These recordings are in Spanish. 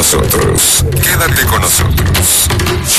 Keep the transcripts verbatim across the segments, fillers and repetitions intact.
nosotros. Quédate con nosotros.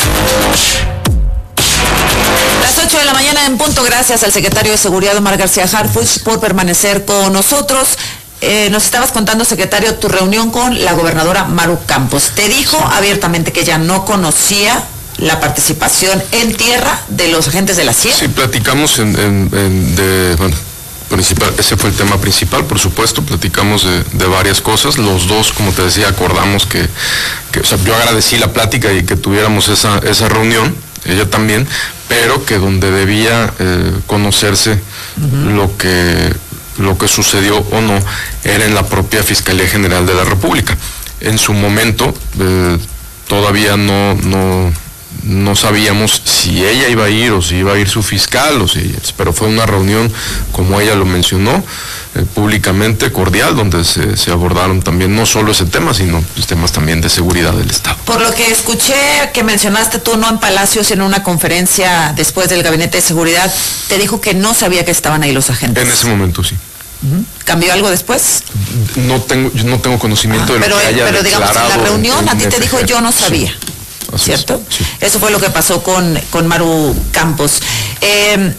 Las ocho de la mañana en punto. Gracias al secretario de Seguridad, Omar García Harfuch, por permanecer con nosotros. Eh, nos estabas contando, secretario, tu reunión con la gobernadora Maru Campos. Te dijo abiertamente que ella no conocía la participación en tierra de los agentes de la C I E. Sí, platicamos en, en, en de, bueno, principal, ese fue el tema principal, por supuesto, platicamos de, de varias cosas. Los dos, como te decía, acordamos que, que o sea, yo agradecí la plática y que tuviéramos esa, esa reunión, ella también, pero que donde debía eh, conocerse uh-huh. lo que lo que sucedió o no era en la propia Fiscalía General de la República. En su momento eh, todavía no, no, no sabíamos si ella iba a ir o si iba a ir su fiscal, o si, pero fue una reunión, como ella lo mencionó, eh, públicamente cordial, donde se, se abordaron también no solo ese tema, sino pues, temas también de seguridad del Estado. Por lo que escuché que mencionaste tú, no en Palacios, en una conferencia después del Gabinete de Seguridad, te dijo que no sabía que estaban ahí los agentes. En ese momento sí. Uh-huh. ¿Cambió algo después? No tengo, yo no tengo conocimiento ah, de lo pero, que haya pero digamos, en la reunión en a ti te F G. dijo yo no sabía, sí. ¿Cierto? Sí. Eso fue lo que pasó con, con Maru Campos. Eh,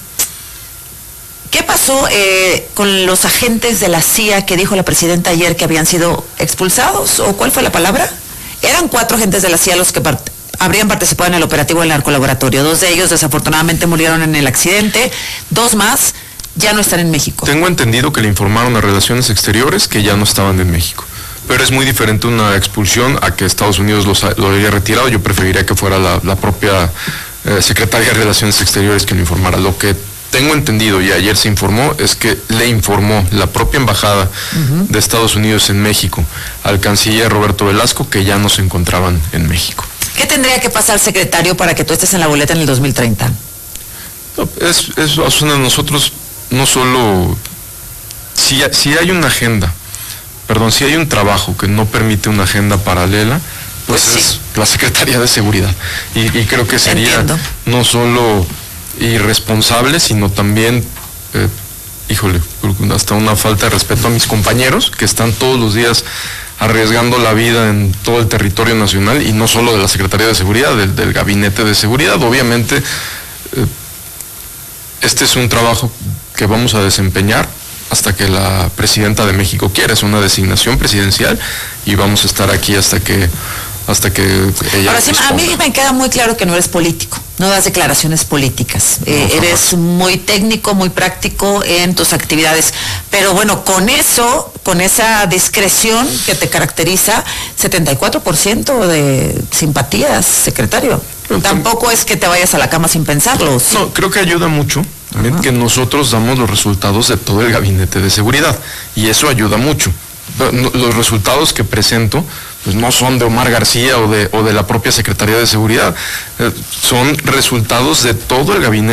¿Qué pasó eh, con los agentes de la C I A que dijo la presidenta ayer que habían sido expulsados? ¿O cuál fue la palabra? Eran cuatro agentes de la C I A los que part- habrían participado en el operativo del narcolaboratorio. Dos de ellos desafortunadamente murieron en el accidente, dos más ya no están en México. Tengo entendido que le informaron a Relaciones Exteriores que ya no estaban en México. Pero es muy diferente una expulsión a que Estados Unidos los, lo haya retirado. Yo preferiría que fuera la, la propia eh, secretaria de Relaciones Exteriores que lo informara. Lo que tengo entendido, y ayer se informó, es que le informó la propia embajada uh-huh. de Estados Unidos en México al canciller Roberto Velasco que ya no se encontraban en México. ¿Qué tendría que pasar, secretario, para que tú estés en la boleta en el dos mil treinta? No, es, es, es una de nosotros... No solo, si, si hay una agenda, perdón, si hay un trabajo que no permite una agenda paralela, pues, pues sí. es la Secretaría de Seguridad. Y, y creo que sería Entiendo. no solo irresponsable, sino también, eh, híjole, hasta una falta de respeto a mis compañeros que están todos los días arriesgando la vida en todo el territorio nacional, y no solo de la Secretaría de Seguridad, del, del Gabinete de Seguridad. Obviamente, eh, este es un trabajo que vamos a desempeñar hasta que la presidenta de México quiera. Es una designación presidencial y vamos a estar aquí hasta que hasta que ella Ahora sí, a mí me queda muy claro que no eres político, no das declaraciones políticas, no, eh, eres muy técnico, muy práctico en tus actividades, pero bueno, con eso, con esa discreción que te caracteriza, setenta y cuatro por ciento de simpatías, secretario. Pero tampoco es que te vayas a la cama sin pensarlo. ¿Sí? No, creo que ayuda mucho también Ajá. que nosotros damos los resultados de todo el Gabinete de Seguridad, y eso ayuda mucho. Los resultados que presento pues no son de Omar García o de, o de la propia Secretaría de Seguridad, eh, son resultados de todo el Gabinete